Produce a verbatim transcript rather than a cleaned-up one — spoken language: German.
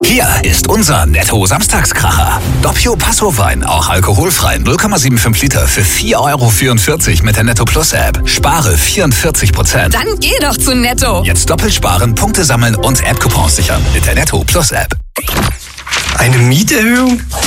Hier ist unser Netto-Samstagskracher. Doppio Passo-Wein, auch alkoholfrei, null Komma fünfundsiebzig Liter für vier Euro vierundvierzig mit der Netto Plus App. Spare vierundvierzig Prozent. Dann geh doch zu Netto. Jetzt doppelt sparen, Punkte sammeln und App-Coupons sichern mit der Netto Plus App. Eine Mieterhöhung?